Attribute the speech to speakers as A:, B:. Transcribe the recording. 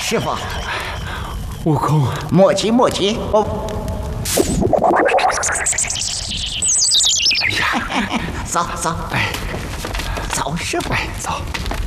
A: 师傅，
B: 悟空，
A: 莫急莫急，走走，
B: 哎，
A: 走，师傅，
B: 哎，走。